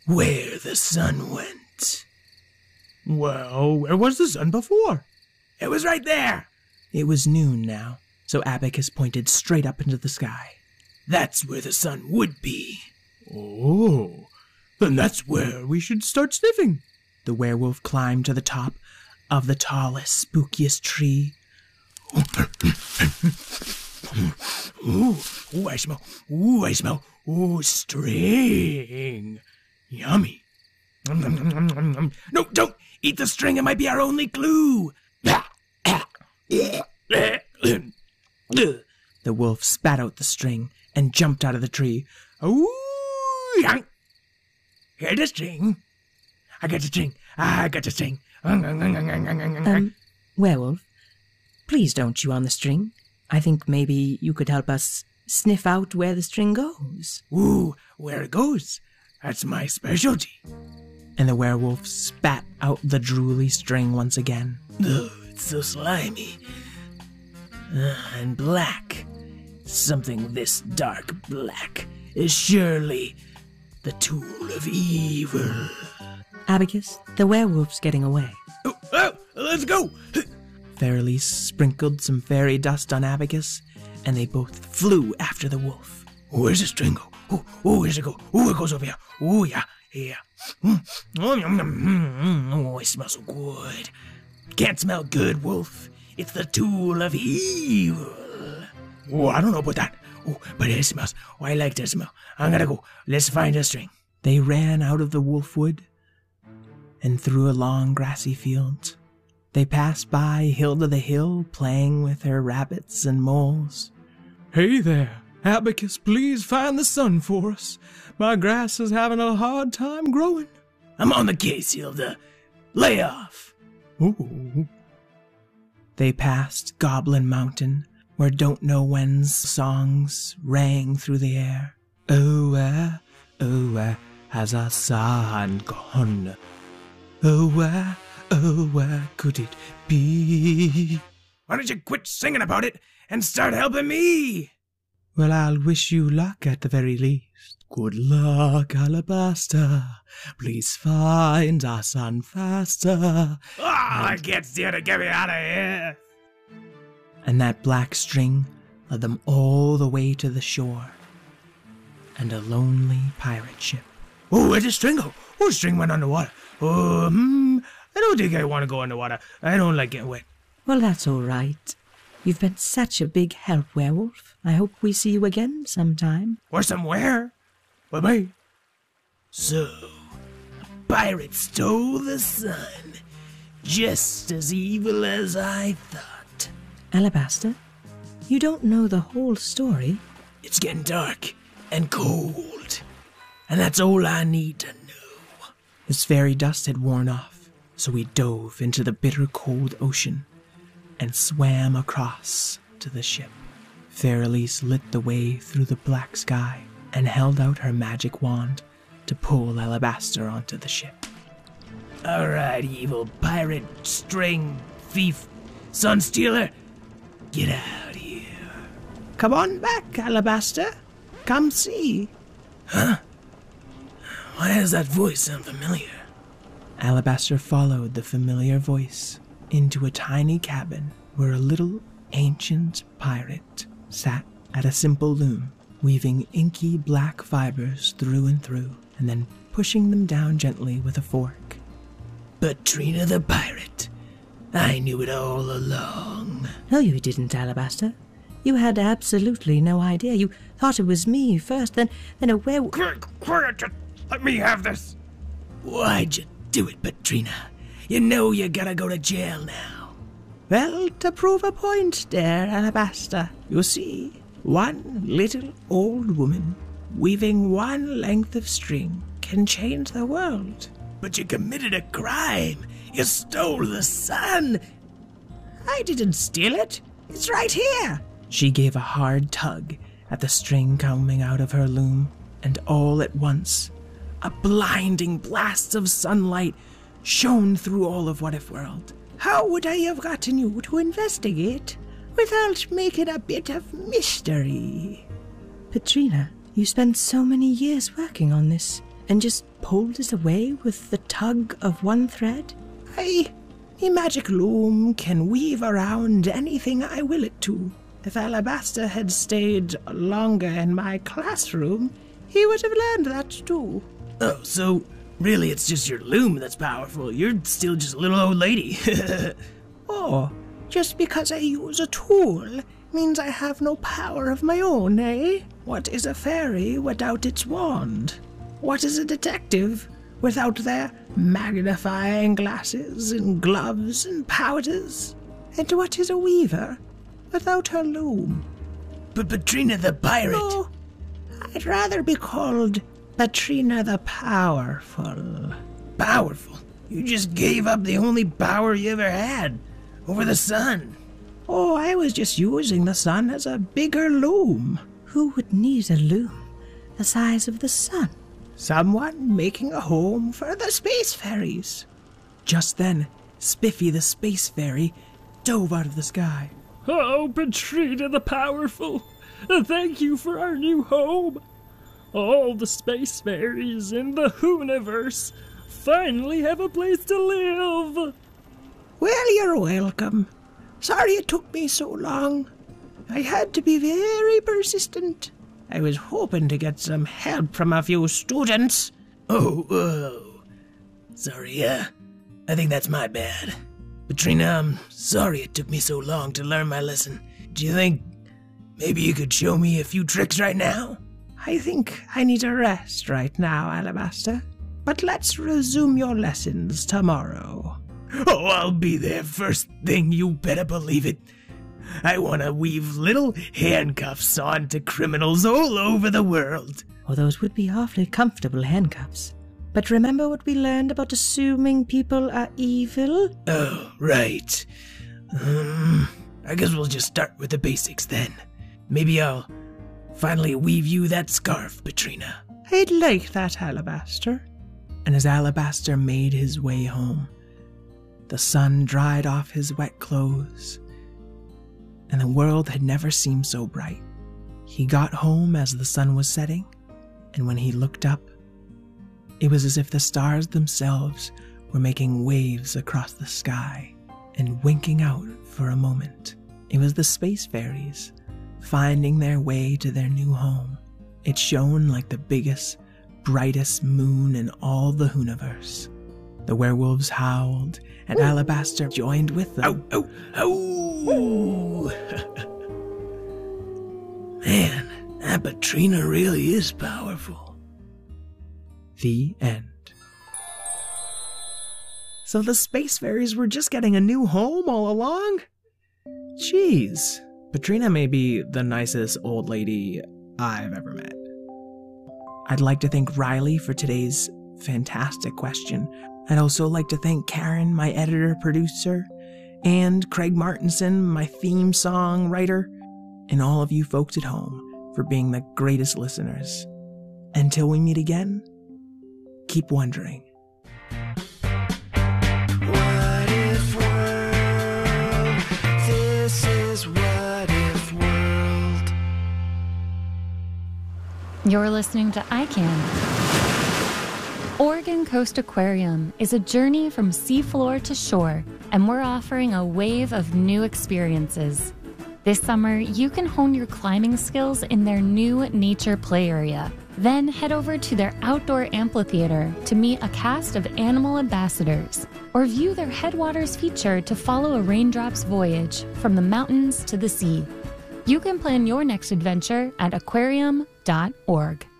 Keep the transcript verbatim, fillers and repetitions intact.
where the sun went. Well, where was the sun before? It was right there. It was noon now, so Abacus pointed straight up into the sky. That's where the sun would be. Oh, then that's where we should start sniffing. The werewolf climbed to the top of the tallest, spookiest tree. Ooh, ooh, I smell, ooh, I smell, ooh, string. Yummy. No, don't eat the string. It might be our only clue. The wolf spat out the string and jumped out of the tree. Ooh, yank. Hear the string? I got the string. I got the string. Um, werewolf, please don't chew on the string. I think maybe you could help us sniff out where the string goes. Ooh, where it goes. That's my specialty. And the werewolf spat out the drooly string once again. Ugh, it's so slimy. Uh, and black. Something this dark black is surely the tool of evil. Abacus, the werewolf's getting away. Oh, oh, let's go! Fairly sprinkled some fairy dust on Abacus, and they both flew after the wolf. Oh, where's the string go? Oh, oh, where's it go? Oh, it goes over here. Oh, yeah, yeah. Mm. Oh, yum, yum, mm, mm. Oh, it smells so good. Can't smell good, wolf. It's the tool of evil. Oh, I don't know about that. Oh, but it smells. Oh, I like that smell. I'm gonna go. Let's find a string. They ran out of the wolf wood and through a long grassy field. They passed by Hilda the Hill, playing with her rabbits and moles. Hey there, Abacus, please find the sun for us. My grass is having a hard time growing. I'm on the case, Hilda. Lay off. Ooh. They passed Goblin Mountain, where Don't Know When's songs rang through the air. Oh, where, oh, where has our sun gone? Oh, where, oh, where could it be? Why don't you quit singing about it and start helping me? Well, I'll wish you luck at the very least. Good luck, Alabaster. Please find our sun faster. Oh, I can't stand it. Get me out of here. And that black string led them all the way to the shore and a lonely pirate ship. Oh, where'd the string go? Oh, the string went underwater. Oh, hmm, I don't think I want to go underwater. I don't like getting wet. Well, that's all right. You've been such a big help, werewolf. I hope we see you again sometime. Or somewhere. Bye-bye. So, a pirate stole the sun. Just as evil as I thought. Alabaster, you don't know the whole story. It's getting dark and cold. And that's all I need to know. His fairy dust had worn off, so he dove into the bitter cold ocean and swam across to the ship. Fairlice lit the way through the black sky and held out her magic wand to pull Alabaster onto the ship. All right, evil pirate, string thief, sun stealer, get out here. Come on back, Alabaster. Come see. Huh? Why does that voice sound familiar? Alabaster followed the familiar voice into a tiny cabin where a little ancient pirate sat at a simple loom, weaving inky black fibers through and through, and then pushing them down gently with a fork. Patrina the pirate. I knew it all along. No, you didn't, Alabaster. You had absolutely no idea. You thought it was me first, then then a werewolf. Quick, quiet! Let me have this. Why'd you do it, Patrina? You know you gotta go to jail now. Well, to prove a point, dear Alabaster, you see, one little old woman weaving one length of string can change the world. But you committed a crime. You stole the sun. I didn't steal it. It's right here. She gave a hard tug at the string coming out of her loom, and all at once, a blinding blast of sunlight shone through all of What If World. How would I have gotten you to investigate without making a bit of mystery? Patrina, you spent so many years working on this. and just pulled it away with the tug of one thread? I, a magic loom can weave around anything I will it to. If Alabaster had stayed longer in my classroom, he would have learned that too. Oh, so really it's just your loom that's powerful. You're still just a little old lady. Oh, just because I use a tool means I have no power of my own, eh? What is a fairy without its wand? What is a detective without their magnifying glasses and gloves and powders? And what is a weaver without her loom? But Patrina the pirate. No, I'd rather be called Patrina the Powerful. Powerful? You just gave up the only power you ever had over the sun. Oh, I was just using the sun as a bigger loom. Who would need a loom the size of the sun? Someone making a home for the space fairies. Just then, Spiffy the space fairy dove out of the sky. Oh, Patrina the Powerful, thank you for our new home. All the space fairies in the Hooniverse finally have a place to live. Well, you're welcome. Sorry it took me so long. I had to be very persistent. I was hoping to get some help from a few students. Oh, oh. Sorry, uh, I think that's my bad. Patrina, I'm sorry it took me so long to learn my lesson. Do you think maybe you could show me a few tricks right now? I think I need a rest right now, Alabaster. But let's resume your lessons tomorrow. Oh, I'll be there first thing, you better believe it. I want to weave little handcuffs onto criminals all over the world. Oh, those would be awfully comfortable handcuffs. But remember what we learned about assuming people are evil? Oh, right. Um, I guess we'll just start with the basics then. Maybe I'll finally weave you that scarf, Patrina. I'd like that, Alabaster. And as Alabaster made his way home, the sun dried off his wet clothes, and the world had never seemed so bright. He got home as the sun was setting, and when he looked up, it was as if the stars themselves were making waves across the sky and winking out for a moment. It was the space fairies finding their way to their new home. It shone like the biggest, brightest moon in all the Hooniverse. The werewolves howled, and Alabaster joined with them. Ow, ow, ow! Man, that Patrina really is powerful. The end. So the space fairies were just getting a new home all along? Jeez, Patrina may be the nicest old lady I've ever met. I'd like to thank Riley for today's fantastic question. I'd also like to thank Karen, my editor-producer, and Craig Martinson, my theme song writer, and all of you folks at home for being the greatest listeners. Until we meet again, keep wondering. What if world? This is What If World. You're listening to I Can. Oregon Coast Aquarium is a journey from seafloor to shore, and we're offering a wave of new experiences. This summer, you can hone your climbing skills in their new nature play area. Then head over to their outdoor amphitheater to meet a cast of animal ambassadors, or view their Headwaters feature to follow a raindrop's voyage from the mountains to the sea. You can plan your next adventure at aquarium dot org.